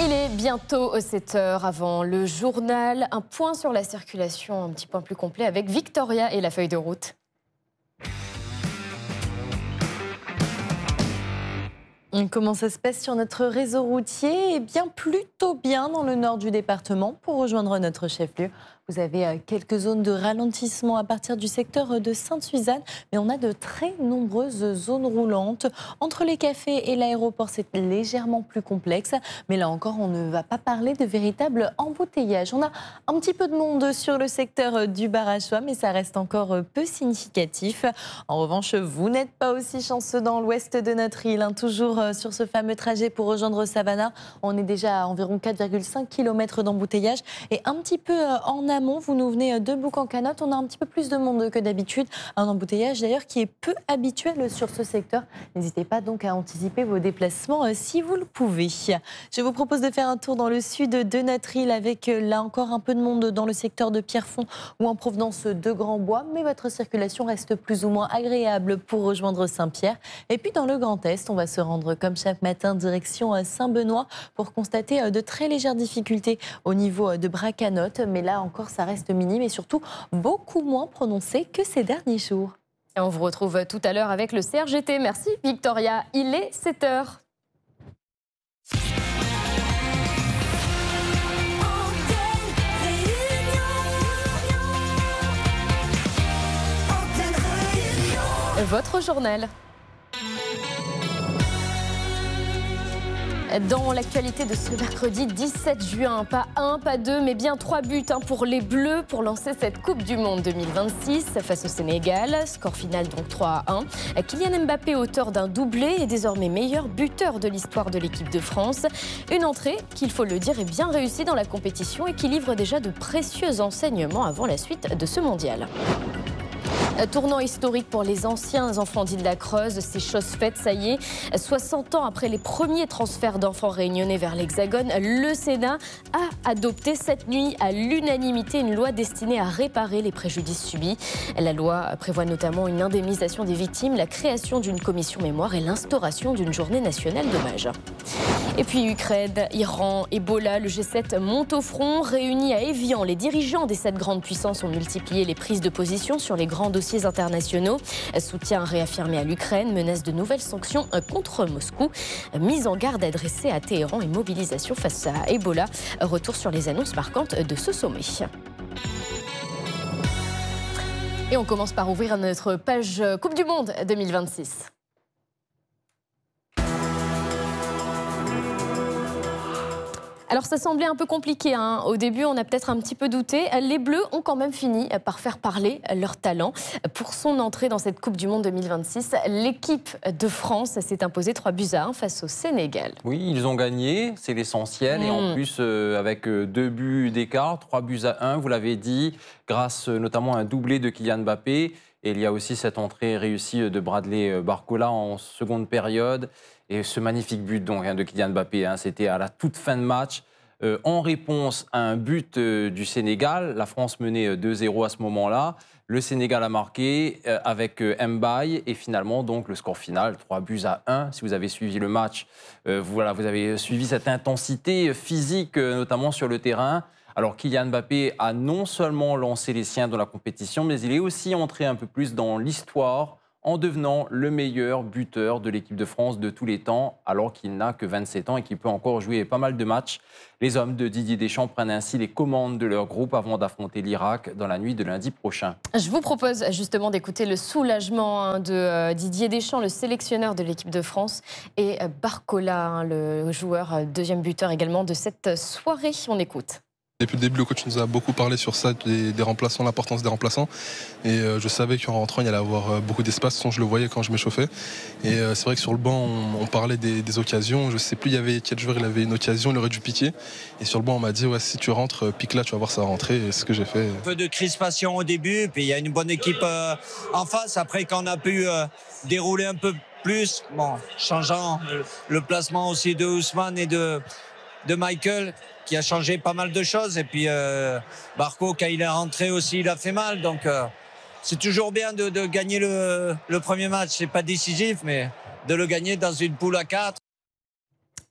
Il est bientôt 7 heures avant le journal. Un point sur la circulation, un petit point plus complet avec Victoria et la feuille de route. Comment ça se passe sur notre réseau routier? Eh bien, plutôt bien dans le nord du département. Pour rejoindre notre chef-lieu, vous avez quelques zones de ralentissement à partir du secteur de Sainte-Suzanne, mais on a de très nombreuses zones roulantes. Entre les cafés et l'aéroport, c'est légèrement plus complexe, mais là encore, on ne va pas parler de véritable embouteillage. On a un petit peu de monde sur le secteur du Barachois, mais ça reste encore peu significatif. En revanche, vous n'êtes pas aussi chanceux dans l'ouest de notre île, toujours sur ce fameux trajet pour rejoindre Savannah. On est déjà à environ 4,5 km d'embouteillage et un petit peu en amont, vous nous venez de Boucan-Canotte, on a un petit peu plus de monde que d'habitude. Un embouteillage d'ailleurs qui est peu habituel sur ce secteur. N'hésitez pas donc à anticiper vos déplacements si vous le pouvez. Je vous propose de faire un tour dans le sud de notre île avec là encore un peu de monde dans le secteur de Pierrefonds ou en provenance de Grand-Bois, mais votre circulation reste plus ou moins agréable pour rejoindre Saint-Pierre. Et puis dans le Grand Est, on va se rendre comme chaque matin direction Saint-Benoît pour constater de très légères difficultés au niveau de Bras-Canotte, mais là encore ça reste minime et surtout beaucoup moins prononcé que ces derniers jours. Et on vous retrouve tout à l'heure avec le CRGT. Merci Victoria, il est 7 heures. Votre journal. Dans l'actualité de ce mercredi 17 juin, pas un, pas deux, mais bien 3 buts pour les Bleus pour lancer cette Coupe du Monde 2026 face au Sénégal. Score final donc 3-1. Kylian Mbappé, auteur d'un doublé, est désormais meilleur buteur de l'histoire de l'équipe de France. Une entrée, qu'il faut le dire, est bien réussie dans la compétition et qui livre déjà de précieux enseignements avant la suite de ce mondial. Tournant historique pour les anciens enfants d'Île-la-Creuse, c'est chose faite, ça y est. 60 ans après les premiers transferts d'enfants réunionnais vers l'Hexagone, le Sénat a adopté cette nuit à l'unanimité une loi destinée à réparer les préjudices subis. La loi prévoit notamment une indemnisation des victimes, la création d'une commission mémoire et l'instauration d'une journée nationale d'hommage. Et puis Ukraine, Iran, Ebola, le G7 monte au front. Réunis à Évian, les dirigeants des 7 grandes puissances ont multiplié les prises de position sur les grands dossiers internationaux. Soutien réaffirmé à l'Ukraine, menace de nouvelles sanctions contre Moscou. Mise en garde adressée à Téhéran et mobilisation face à Ebola. Retour sur les annonces marquantes de ce sommet. Et on commence par ouvrir notre page Coupe du Monde 2026. Alors ça semblait un peu compliqué, Au début, on a peut-être un petit peu douté. Les Bleus ont quand même fini par faire parler leur talent. Pour son entrée dans cette Coupe du Monde 2026, l'équipe de France s'est imposée 3-1 face au Sénégal. Oui, ils ont gagné, c'est l'essentiel. Et en plus, avec 2 buts d'écart, 3-1, vous l'avez dit, grâce notamment à un doublé de Kylian Mbappé. Et il y a aussi cette entrée réussie de Bradley Barcola en seconde période. Et ce magnifique but donc, de Kylian Mbappé, c'était à la toute fin de match. En réponse à un but du Sénégal, la France menait 2-0 à ce moment-là. Le Sénégal a marqué avec Mbaye et finalement donc le score final 3-1. Si vous avez suivi le match, vous avez suivi cette intensité physique notamment sur le terrain. Alors Kylian Mbappé a non seulement lancé les siens dans la compétition, mais il est aussi entré un peu plus dans l'histoire en devenant le meilleur buteur de l'équipe de France de tous les temps, alors qu'il n'a que 27 ans et qu'il peut encore jouer pas mal de matchs. Les hommes de Didier Deschamps prennent ainsi les commandes de leur groupe avant d'affronter l'Irak dans la nuit de lundi prochain. Je vous propose justement d'écouter le soulagement de Didier Deschamps, le sélectionneur de l'équipe de France, et Barcola, le joueur, deuxième buteur également de cette soirée. On écoute. Depuis le début, le coach nous a beaucoup parlé sur ça, des remplaçants, l'importance des remplaçants. Et je savais qu'en rentrant, il y allait avoir beaucoup d'espace. Je le voyais quand je m'échauffais. Et c'est vrai que sur le banc, on parlait des occasions. Je ne sais plus, il y avait quel joueur, il avait une occasion, il aurait dû piquer. Et sur le banc, on m'a dit, ouais, si tu rentres, pique là, tu vas voir ça rentrer. Et c'est ce que j'ai fait. Un peu de crispation au début, puis il y a une bonne équipe en face. Après, quand on a pu dérouler un peu plus, changeant le placement aussi de Ousmane et de Michael, qui a changé pas mal de choses. Et puis Barco, quand il est rentré aussi, il a fait mal. Donc c'est toujours bien de gagner le premier match. C'est pas décisif, mais de le gagner dans une poule à 4.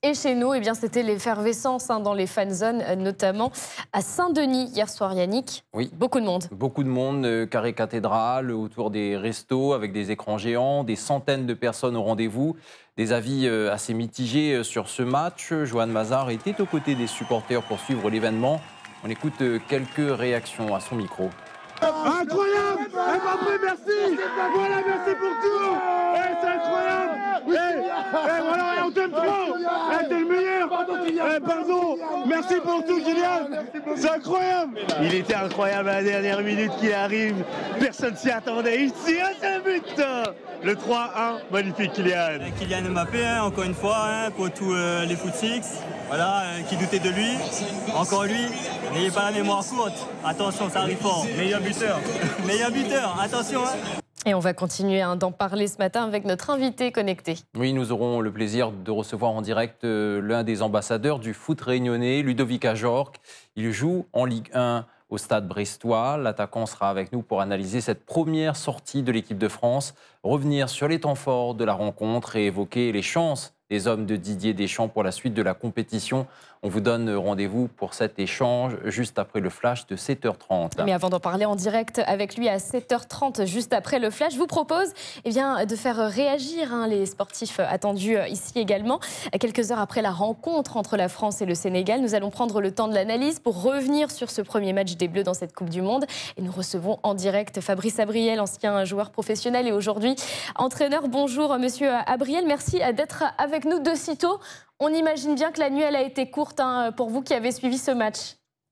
Et chez nous, eh bien, c'était l'effervescence dans les fan zones, notamment à Saint-Denis hier soir, Yannick. Oui. Beaucoup de monde. Beaucoup de monde, carré cathédrale, autour des restos avec des écrans géants, des centaines de personnes au rendez-vous. Des avis assez mitigés sur ce match. Johan Mazard était aux côtés des supporters pour suivre l'événement. On écoute quelques réactions à son micro. Incroyable! Mbappé, merci! Voilà, merci pour tout! C'est incroyable! Voilà, on t'aime trop! T'es le meilleur! Pardon! Merci pour tout, Kylian! C'est incroyable! Il était incroyable à la dernière minute qu'il arrive. Personne s'y attendait. Ici, un seul but! Le 3-1, magnifique Kylian! Kylian Mbappé, encore une fois, pour tous les foot six. Voilà, qui doutait de lui. Encore lui, n'ayez pas la mémoire courte. Attention, ça arrive fort. Meilleur buteur. Meilleur buteur, attention. Et on va continuer d'en parler ce matin avec notre invité connecté. Oui, nous aurons le plaisir de recevoir en direct l'un des ambassadeurs du foot réunionnais, Ludovic Ajorc. Il joue en Ligue 1 au Stade Brestois. L'attaquant sera avec nous pour analyser cette première sortie de l'équipe de France, revenir sur les temps forts de la rencontre et évoquer les chances des hommes de Didier Deschamps pour la suite de la compétition. On vous donne rendez-vous pour cet échange juste après le flash de 7h30. Mais avant d'en parler en direct avec lui à 7h30, juste après le flash, je vous propose de faire réagir les sportifs attendus ici également. Quelques heures après la rencontre entre la France et le Sénégal, nous allons prendre le temps de l'analyse pour revenir sur ce premier match des Bleus dans cette Coupe du Monde. Et nous recevons en direct Fabrice Abriel, ancien joueur professionnel et aujourd'hui entraîneur. Bonjour Monsieur Abriel, merci d'être avec nous de sitôt. On imagine bien que la nuit, elle a été courte pour vous qui avez suivi ce match.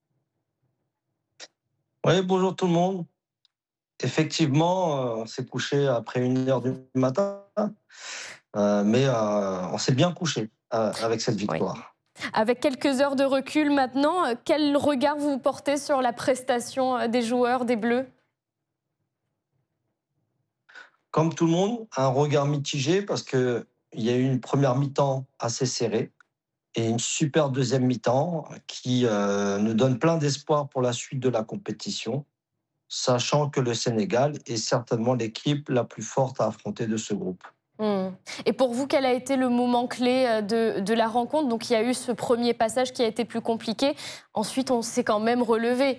Oui, bonjour tout le monde. Effectivement, on s'est couché après 1h du matin, mais on s'est bien couché avec cette victoire. Oui. Avec quelques heures de recul maintenant, quel regard vous portez sur la prestation des joueurs des Bleus ? Comme tout le monde, un regard mitigé parce que il y a eu une première mi-temps assez serrée et une super deuxième mi-temps qui nous donne plein d'espoir pour la suite de la compétition, sachant que le Sénégal est certainement l'équipe la plus forte à affronter de ce groupe. Et pour vous, quel a été le moment clé de la rencontre ? Donc il y a eu ce premier passage qui a été plus compliqué. Ensuite, on s'est quand même relevé.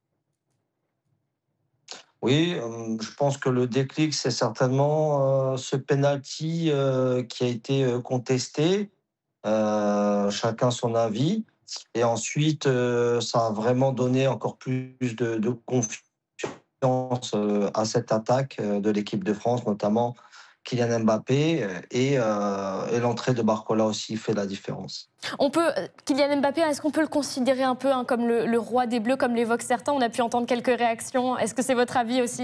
Oui, je pense que le déclic, c'est certainement ce penalty qui a été contesté. Chacun son avis. Et ensuite, ça a vraiment donné encore plus de confiance à cette attaque de l'équipe de France, notamment Kylian Mbappé. Et l'entrée de Barcola aussi fait la différence. Kylian Mbappé, est-ce qu'on peut le considérer un peu comme le roi des Bleus, comme l'évoquent certains ? On a pu entendre quelques réactions. Est-ce que c'est votre avis aussi ?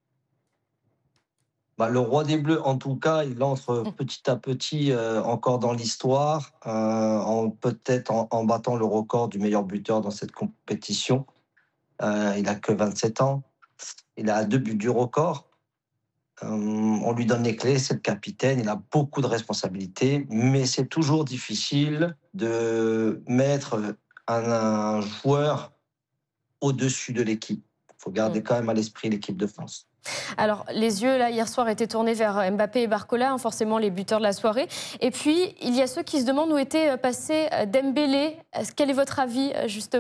Le roi des Bleus, en tout cas, il entre petit à petit encore dans l'histoire, peut-être en battant le record du meilleur buteur dans cette compétition. Il n'a que 27 ans. Il a 2 buts du record. On lui donne les clés, c'est le capitaine, il a beaucoup de responsabilités, mais c'est toujours difficile de mettre un joueur au-dessus de l'équipe. Il faut garder quand même à l'esprit l'équipe de France. Alors, les yeux, là, hier soir, étaient tournés vers Mbappé et Barcola, forcément les buteurs de la soirée. Et puis, il y a ceux qui se demandent où était passé Dembélé. Quel est votre avis, justement ?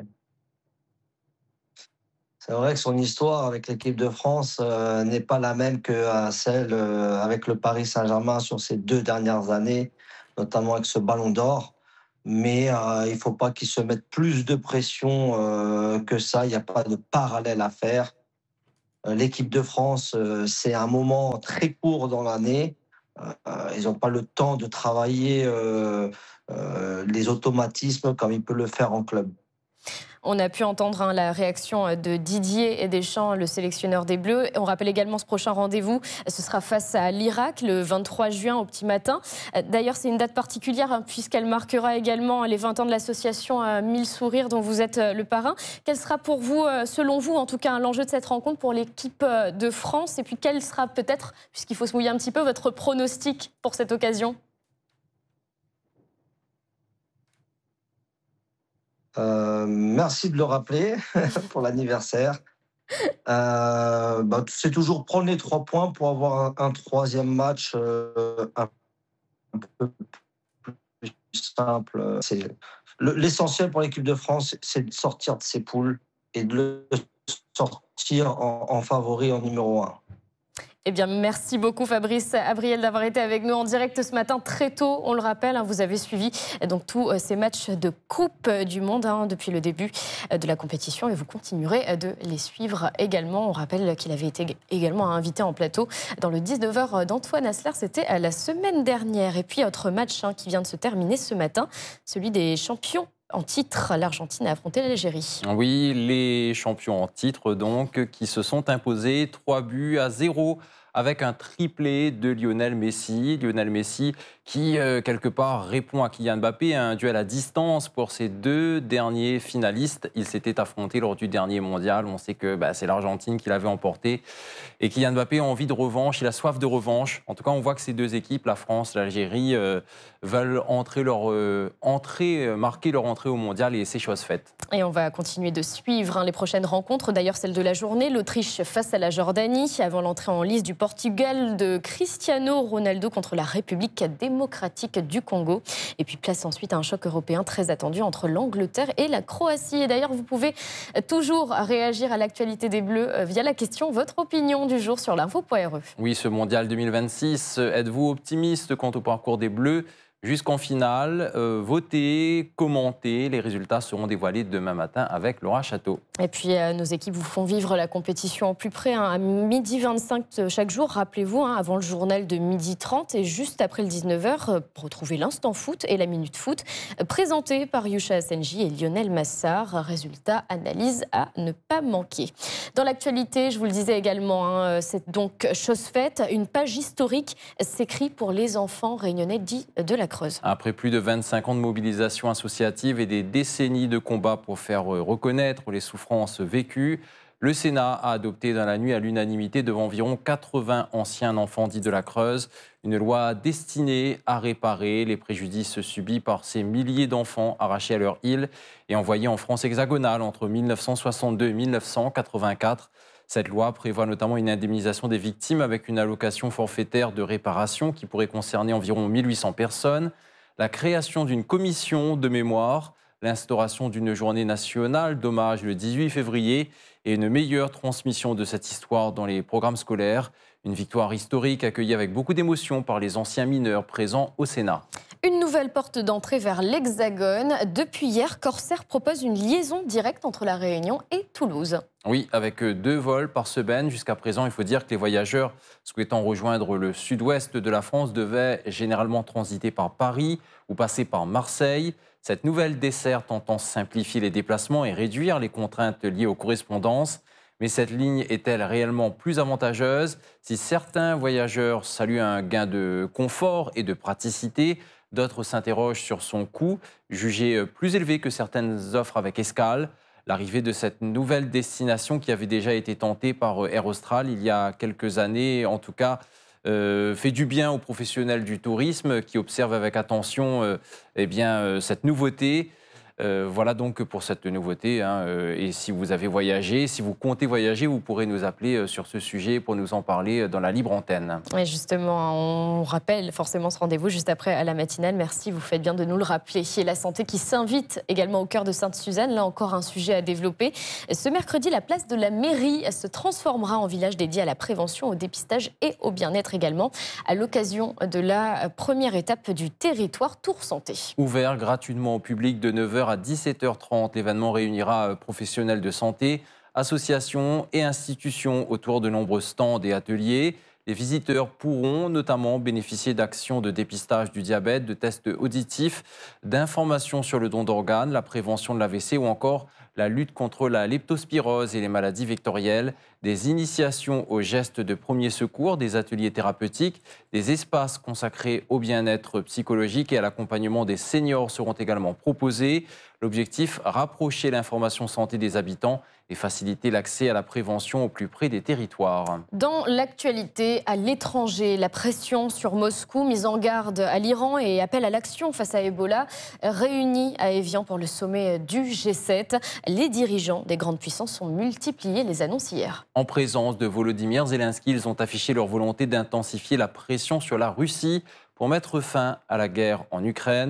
C'est vrai que son histoire avec l'équipe de France n'est pas la même que celle avec le Paris Saint-Germain sur ces 2 dernières années, notamment avec ce ballon d'or. Mais il ne faut pas qu'il se mette plus de pression que ça. Il n'y a pas de parallèle à faire. L'équipe de France, c'est un moment très court dans l'année. Ils n'ont pas le temps de travailler les automatismes comme il peut le faire en club. On a pu entendre la réaction de Didier Deschamps, le sélectionneur des Bleus. On rappelle également ce prochain rendez-vous. Ce sera face à l'Irak, le 23 juin au petit matin. D'ailleurs, c'est une date particulière puisqu'elle marquera également les 20 ans de l'association 1000 sourires dont vous êtes le parrain. Quel sera pour vous, selon vous, en tout cas, l'enjeu de cette rencontre pour l'équipe de France ? Et puis, quel sera peut-être, puisqu'il faut se mouiller un petit peu, votre pronostic pour cette occasion ? Merci de le rappeler pour l'anniversaire. C'est toujours prendre les 3 points pour avoir un 3e match un peu plus simple. L'essentiel pour l'équipe de France, c'est de sortir de ses poules et de le sortir en favori en numéro 1. Eh bien, merci beaucoup Fabrice Abriel d'avoir été avec nous en direct ce matin très tôt. On le rappelle, vous avez suivi donc tous ces matchs de Coupe du Monde depuis le début de la compétition et vous continuerez de les suivre également. On rappelle qu'il avait été également invité en plateau dans le 19h d'Antoine Asler. C'était la semaine dernière. Et puis, autre match qui vient de se terminer ce matin, celui des champions en titre. L'Argentine a affronté l'Algérie. Oui, les champions en titre donc qui se sont imposés 3-0 avec un triplé de Lionel Messi. Lionel Messi qui, quelque part, répond à Kylian Mbappé, un duel à distance pour ces deux derniers finalistes. Ils s'étaient affrontés lors du dernier mondial. On sait que c'est l'Argentine qui l'avait emporté. Et Kylian Mbappé a envie de revanche, il a soif de revanche. En tout cas, on voit que ces deux équipes, la France, l'Algérie, veulent marquer leur entrée au mondial et c'est chose faite. Et on va continuer de suivre les prochaines rencontres. D'ailleurs, celle de la journée, l'Autriche face à la Jordanie, avant l'entrée en lice du Portugal de Cristiano Ronaldo contre la République démocratique du Congo. Et puis place ensuite à un choc européen très attendu entre l'Angleterre et la Croatie. Et d'ailleurs, vous pouvez toujours réagir à l'actualité des Bleus via la question, votre opinion du jour sur l'info.re. Oui, ce mondial 2026, êtes-vous optimiste quant au parcours des Bleus jusqu'en finale? Votez, commentez. Les résultats seront dévoilés demain matin avec Laura Château. Et puis, nos équipes vous font vivre la compétition au plus près à 12h25 chaque jour. Rappelez-vous, avant le journal de 12h30 et juste après le 19h, retrouvez l'Instant Foot et la Minute Foot, présenté par Yusha Assenji et Lionel Massard. Résultat, analyse à ne pas manquer. Dans l'actualité, je vous le disais également, c'est donc chose faite. Une page historique s'écrit pour les enfants réunionnais dits de la Creuse. Après plus de 25 ans de mobilisation associative et des décennies de combats pour faire reconnaître les souffrances vécues, le Sénat a adopté dans la nuit à l'unanimité devant environ 80 anciens enfants dits de la Creuse une loi destinée à réparer les préjudices subis par ces milliers d'enfants arrachés à leur île et envoyés en France hexagonale entre 1962 et 1984. Cette loi prévoit notamment une indemnisation des victimes avec une allocation forfaitaire de réparation qui pourrait concerner environ 1800 personnes, la création d'une commission de mémoire, l'instauration d'une journée nationale d'hommage le 18 février et une meilleure transmission de cette histoire dans les programmes scolaires. Une victoire historique accueillie avec beaucoup d'émotion par les anciens mineurs présents au Sénat. Une nouvelle porte d'entrée vers l'Hexagone. Depuis hier, Corsair propose une liaison directe entre La Réunion et Toulouse. Oui, avec 2 vols par semaine. Jusqu'à présent, il faut dire que les voyageurs souhaitant rejoindre le sud-ouest de la France devaient généralement transiter par Paris ou passer par Marseille. Cette nouvelle desserte entend simplifier les déplacements et réduire les contraintes liées aux correspondances. Mais cette ligne est-elle réellement plus avantageuse? Si certains voyageurs saluent un gain de confort et de praticité, d'autres s'interrogent sur son coût, jugé plus élevé que certaines offres avec escale. L'arrivée de cette nouvelle destination qui avait déjà été tentée par Air Austral il y a quelques années, en tout cas, fait du bien aux professionnels du tourisme qui observent avec attention cette nouveauté. Voilà donc pour cette nouveauté. Et si vous avez voyagé, si vous comptez voyager, vous pourrez nous appeler sur ce sujet pour nous en parler dans la libre antenne. Oui, justement, on rappelle forcément ce rendez-vous juste après à la matinale. Merci, vous faites bien de nous le rappeler. Et la santé qui s'invite également au cœur de Sainte-Suzanne. Là encore, un sujet à développer. Ce mercredi, la place de la mairie se transformera en village dédié à la prévention, au dépistage et au bien-être également, à l'occasion de la première étape du territoire Tour Santé. Ouvert gratuitement au public de 9h à 17h30, l'événement réunira professionnels de santé, associations et institutions autour de nombreux stands et ateliers. Les visiteurs pourront notamment bénéficier d'actions de dépistage du diabète, de tests auditifs, d'informations sur le don d'organes, la prévention de l'AVC ou encore la lutte contre la leptospirose et les maladies vectorielles, des initiations aux gestes de premier secours, des ateliers thérapeutiques, des espaces consacrés au bien-être psychologique et à l'accompagnement des seniors seront également proposés. L'objectif, rapprocher l'information santé des habitants et faciliter l'accès à la prévention au plus près des territoires. Dans l'actualité, à l'étranger, la pression sur Moscou, mise en garde à l'Iran et appel à l'action face à Ebola, réunis à Évian pour le sommet du G7. Les dirigeants des grandes puissances ont multiplié les annonces hier. En présence de Volodymyr Zelensky, ils ont affiché leur volonté d'intensifier la pression sur la Russie pour mettre fin à la guerre en Ukraine.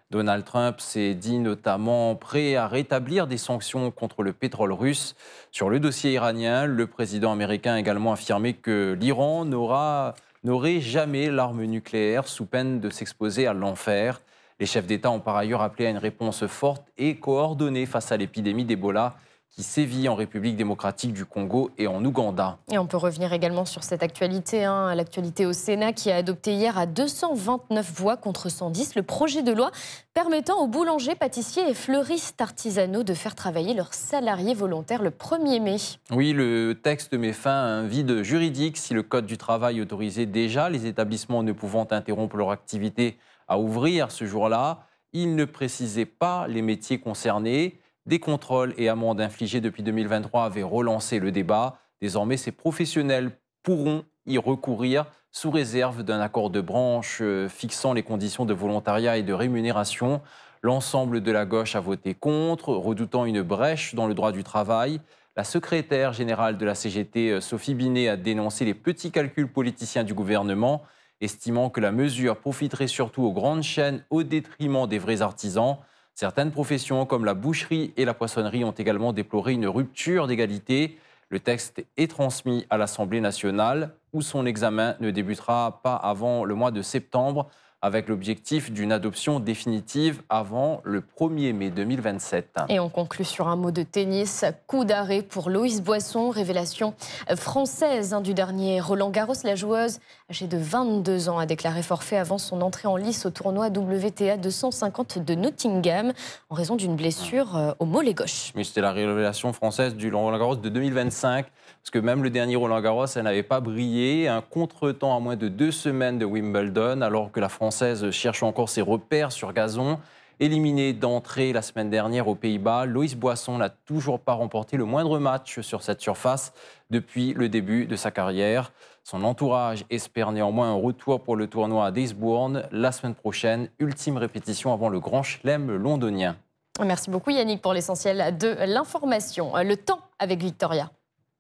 Donald Trump s'est dit notamment prêt à rétablir des sanctions contre le pétrole russe. Sur le dossier iranien, le président américain a également affirmé que l'Iran n'aurait jamais l'arme nucléaire sous peine de s'exposer à l'enfer. Les chefs d'État ont par ailleurs appelé à une réponse forte et coordonnée face à l'épidémie d'Ebola qui sévit en République démocratique du Congo et en Ouganda. Et on peut revenir également sur cette actualité, l'actualité au Sénat qui a adopté hier à 229 voix contre 110 le projet de loi permettant aux boulangers, pâtissiers et fleuristes artisanaux de faire travailler leurs salariés volontaires le 1er mai. Oui, le texte met fin à un vide juridique si le Code du travail autorisait déjà les établissements ne pouvant interrompre leur activité à ouvrir ce jour-là. Il ne précisait pas les métiers concernés. Des contrôles et amendes infligées depuis 2023 avaient relancé le débat. Désormais, ces professionnels pourront y recourir sous réserve d'un accord de branche fixant les conditions de volontariat et de rémunération. L'ensemble de la gauche a voté contre, redoutant une brèche dans le droit du travail. La secrétaire générale de la CGT, Sophie Binet, a dénoncé les petits calculs politiciens du gouvernement, estimant que la mesure profiterait surtout aux grandes chaînes au détriment des vrais artisans. Certaines professions, comme la boucherie et la poissonnerie, ont également déploré une rupture d'égalité. Le texte est transmis à l'Assemblée nationale, où son examen ne débutera pas avant le mois de septembre, avec l'objectif d'une adoption définitive avant le 1er mai 2027. Et on conclut sur un mot de tennis. Coup d'arrêt pour Loïs Boisson, révélation française du dernier Roland-Garros. La joueuse, âgée de 22 ans, a déclaré forfait avant son entrée en lice au tournoi WTA 250 de Nottingham en raison d'une blessure au mollet gauche. Mais c'était la révélation française du Roland-Garros de 2025, parce que même le dernier Roland-Garros, elle n'avait pas brillé. Un contretemps à moins de 2 semaines de Wimbledon, alors que la Française cherche encore ses repères sur gazon. Éliminée d'entrée la semaine dernière aux Pays-Bas, Loïs Boisson n'a toujours pas remporté le moindre match sur cette surface depuis le début de sa carrière. Son entourage espère néanmoins un retour pour le tournoi à Eastbourne la semaine prochaine, ultime répétition avant le Grand Chelem londonien. Merci beaucoup Yannick pour l'essentiel de l'information. Le temps avec Victoria.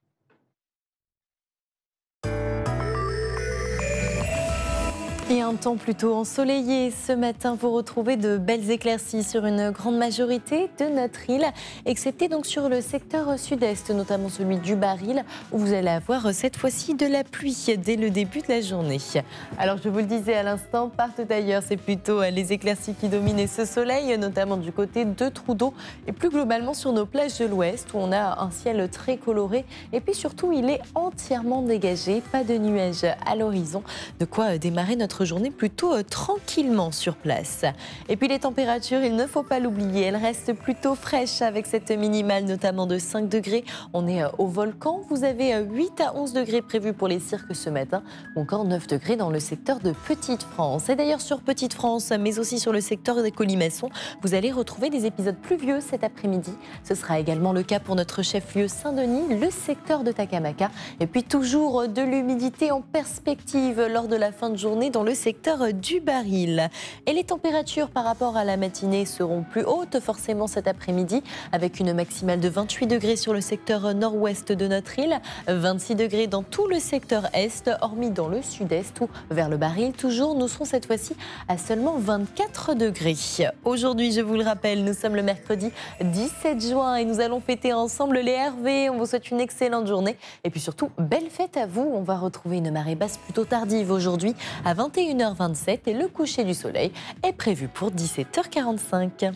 Et un temps plutôt ensoleillé. Ce matin, vous retrouvez de belles éclaircies sur une grande majorité de notre île, excepté donc sur le secteur sud-est, notamment celui du Baril, où vous allez avoir cette fois-ci de la pluie dès le début de la journée. Alors, je vous le disais à l'instant, partout ailleurs, c'est plutôt les éclaircies qui dominent et ce soleil, notamment du côté de Trudon et plus globalement sur nos plages de l'ouest, où on a un ciel très coloré. Et puis surtout, il est entièrement dégagé, pas de nuages à l'horizon, de quoi démarrer notre journée plutôt tranquillement sur place. Et puis les températures, il ne faut pas l'oublier, elles restent plutôt fraîches avec cette minimale notamment de 5 degrés. On est au Volcan, vous avez 8 à 11 degrés prévus pour les cirques ce matin, ou encore 9 degrés dans le secteur de Petite-France. Et d'ailleurs sur Petite-France, mais aussi sur le secteur des Colimaçons, vous allez retrouver des épisodes pluvieux cet après-midi. Ce sera également le cas pour notre chef-lieu Saint-Denis, le secteur de Takamaka. Et puis toujours de l'humidité en perspective lors de la fin de journée dans le secteur du Baril. Et les températures par rapport à la matinée seront plus hautes forcément cet après-midi, avec une maximale de 28 degrés sur le secteur nord-ouest de notre île, 26 degrés dans tout le secteur est, hormis dans le sud-est ou vers le Baril. Toujours, nous serons cette fois-ci à seulement 24 degrés. Aujourd'hui, je vous le rappelle, nous sommes le mercredi 17 juin et nous allons fêter ensemble les Hervé. On vous souhaite une excellente journée et puis surtout, belle fête à vous. On va retrouver une marée basse plutôt tardive aujourd'hui à 21h27 et le coucher du soleil est prévu pour 17h45.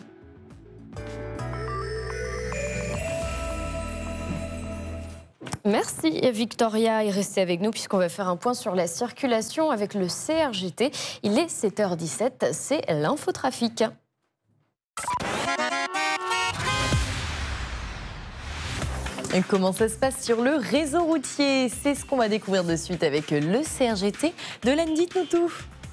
Merci Victoria et restez avec nous puisqu'on va faire un point sur la circulation avec le CRGT. Il est 7h17, c'est l'infotrafic. Et comment ça se passe sur le réseau routier? C'est ce qu'on va découvrir de suite avec le CRGT. Delane, dites-nous tout.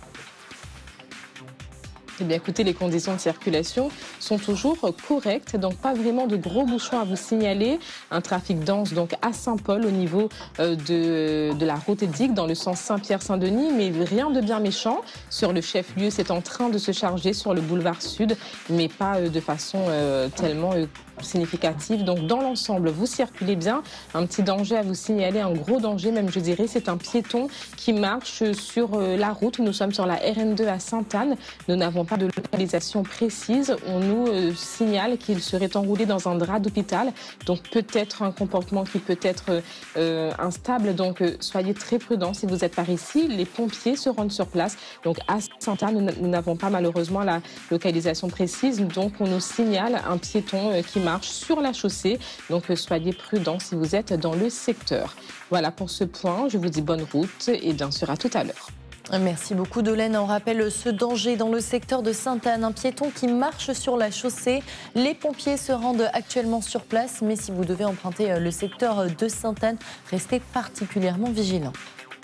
Eh bien, écoutez, les conditions de circulation sont toujours correctes, donc pas vraiment de gros bouchons à vous signaler. Un trafic dense donc à Saint-Paul au niveau de la route Digue dans le sens Saint-Pierre-Saint-Denis, mais rien de bien méchant. Sur le chef-lieu, c'est en train de se charger sur le boulevard Sud, mais pas de façon tellement significative. Donc dans l'ensemble, vous circulez bien. Un petit danger à vous signaler, un gros danger même je dirais, c'est un piéton qui marche sur la route. Nous sommes sur la RN2 à Sainte-Anne. Nous n'avons pas de localisation précise. On nous signale qu'il serait enroulé dans un drap d'hôpital. Donc peut-être un comportement qui peut être instable. Donc soyez très prudents si vous êtes par ici. Les pompiers se rendent sur place. Donc à Sainte-Anne, nous n'avons pas malheureusement la localisation précise. Donc on nous signale un piéton qui marche sur la chaussée. Donc soyez prudents si vous êtes dans le secteur. Voilà pour ce point. Je vous dis bonne route et bien sûr à tout à l'heure. Merci beaucoup Dolène. On rappelle ce danger dans le secteur de Sainte-Anne. Un piéton qui marche sur la chaussée. Les pompiers se rendent actuellement sur place. Mais si vous devez emprunter le secteur de Sainte-Anne, restez particulièrement vigilants.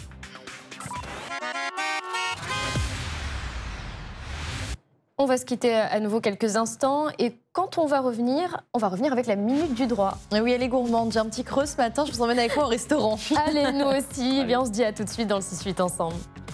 On va se quitter à nouveau quelques instants et quand on va revenir avec la minute du droit. Oui, elle est gourmande. J'ai un petit creux ce matin. Je vous emmène avec moi au restaurant. Allez, nous aussi. Eh bien, on se dit à tout de suite dans le 6-8 ensemble.